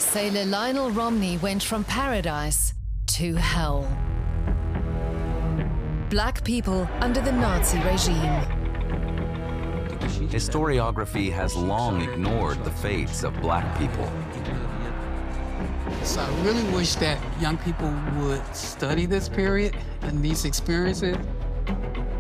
sailor Lionel Romney went from paradise to hell. Black people under the Nazi regime. Historiography has long ignored the fates of black people. So I really wish that young people would study this period and these experiences